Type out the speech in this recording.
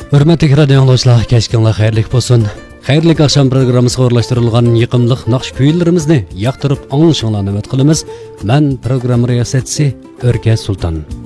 Hürmetli radio anlayışlar, keşkinler xayrlik bolsun. Xayrlik akşam programımızga o'rlashtirilgan yiqimliq naqsh kuylarimizni yoqtirib anglashinglarni umid qilamiz. Men program riyosatchisi O'rka Sulton.